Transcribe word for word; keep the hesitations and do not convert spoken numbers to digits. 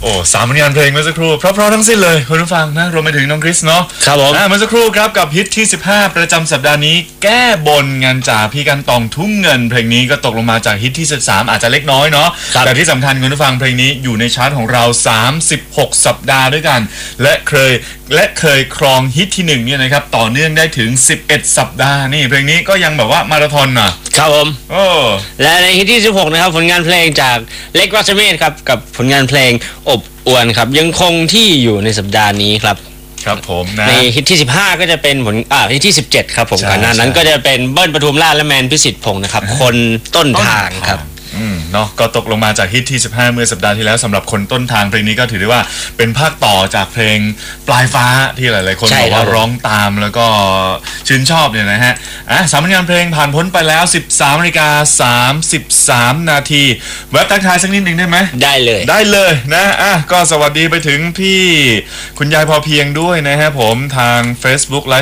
โอ้สามผลงานเพลงเมื่อสักครู่เพราะๆทั้งสิ้นเลยคุณผู้ฟังนะรวมไปถึงน้องคริสเนาะครับผมอ่าเมื่อสักครู่ครับกับฮิตที่สิบห้าประจำสัปดาห์นี้แก้บนงานจ่าพี่กันตองทุ่งเงินเพลงนี้ก็ตกลงมาจากฮิตที่สิบสามอาจจะเล็กน้อยเนาะแต่ที่สำคัญคุณผู้ฟังเพลงนี้อยู่ในชาร์ตของเราสามสิบหกสัปดาห์ด้วยกันและเคยและเคยครองฮิตที่หนึ่งเนี่ยนะครับต่อเนื่องได้ถึงสิบเอ็ดสัปดาห์นี่เพลงนี้ก็ยังแบบว่ามาราธอนน่ะครับผมโอ้และในฮิตที่สิบหกนะครับผลงานเพลงจากเล็กรัชเมธครับกับผลงานเพลงอบอวลครับยังคงที่อยู่ในสัปดาห์นี้ครับครับผมนะในฮิตที่สิบห้าก็จะเป็นผลอ่าฮิตที่สิบเจ็ดครับผมใช่ก่อนหน้านั้นใช่ก็จะเป็นเบิ้ลปทุมราชและแมนพิสิทธิ์พงศ์นะครับคนต้นทางครับอืมเนาะก็ตกลงมาจากฮิตที่สิบห้าเมื่อสัปดาห์ที่แล้วสำหรับคนต้นทางเพลงนี้ก็ถือได้ว่าเป็นภาคต่อจากเพลงปลายฟ้าที่หลายๆคนใช่บอกว่าครับร้องตามแล้วก็ชื่นชอบเนี่ยนะฮะอ่ะสามผลงานเพลงผ่านพ้นไปแล้ว สิบสามนาฬิกาสามสิบสามนาทีแวบทักทายสักนิดหนึ่งได้ไหมได้เลยได้เลยนะอ่ะก็สวัสดีไปถึงพี่คุณยายพอเพียงด้วยนะฮะผมทาง Facebook Live